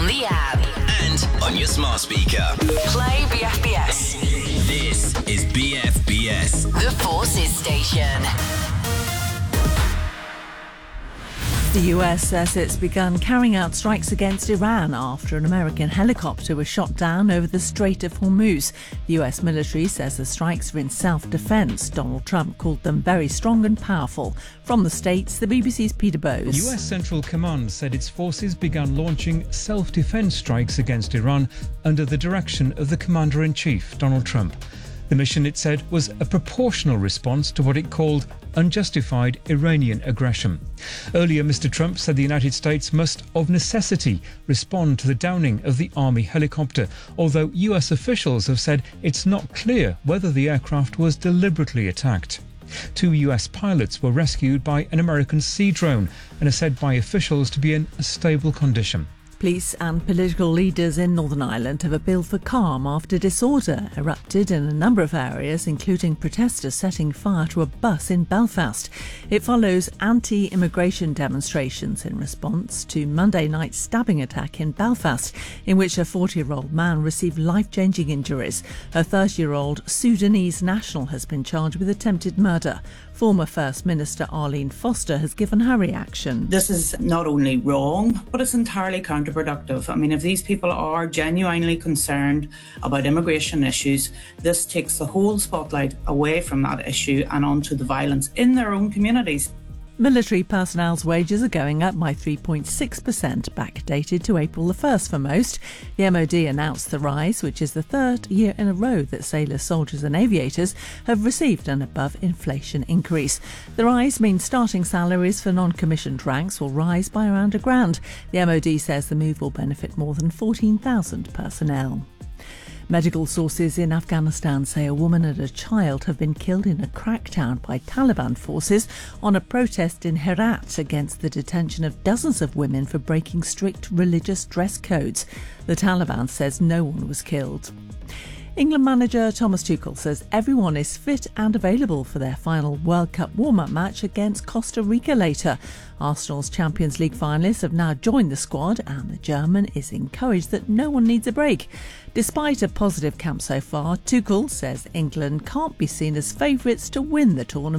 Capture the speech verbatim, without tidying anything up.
the app and on your smart speaker. Play B F B S. This is B F B S, The Forces Station. The U S says it's begun carrying out strikes against Iran after an American helicopter was shot down over the Strait of Hormuz. The U S military says the strikes are in self-defence. Donald Trump called them very strong and powerful. From the States, the B B C's Peter Bowes. U S Central Command said its forces began launching self-defence strikes against Iran under the direction of the Commander-in-Chief, Donald Trump. The mission, it said, was a proportional response to what it called unjustified Iranian aggression. Earlier, Mister Trump said the United States must, of necessity, respond to the downing of the Army helicopter, although U S officials have said it's not clear whether the aircraft was deliberately attacked. Two U S pilots were rescued by an American sea drone and are said by officials to be in a stable condition. Police and political leaders in Northern Ireland have appealed for calm after disorder erupted in a number of areas, including protesters setting fire to a bus in Belfast. It follows anti-immigration demonstrations in response to Monday night's stabbing attack in Belfast, in which a forty-year-old man received life-changing injuries. A thirty-year-old Sudanese national has been charged with attempted murder. Former First Minister Arlene Foster has given her reaction. This is not only wrong, but it's entirely counterproductive. I mean, if these people are genuinely concerned about immigration issues, this takes the whole spotlight away from that issue and onto the violence in their own communities. Military personnel's wages are going up by three point six percent, backdated to April the first for most. The M O D announced the rise, which is the third year in a row that sailors, soldiers and aviators have received an above-inflation increase. The rise means starting salaries for non-commissioned ranks will rise by around a grand. The M O D says the move will benefit more than fourteen thousand personnel. Medical sources in Afghanistan say a woman and a child have been killed in a crackdown by Taliban forces on a protest in Herat against the detention of dozens of women for breaking strict religious dress codes. The Taliban says no one was killed. England manager Thomas Tuchel says everyone is fit and available for their final World Cup warm-up match against Costa Rica later. Arsenal's Champions League finalists have now joined the squad, and the German is encouraged that no one needs a break. Despite a positive camp so far, Tuchel says England can't be seen as favourites to win the tournament.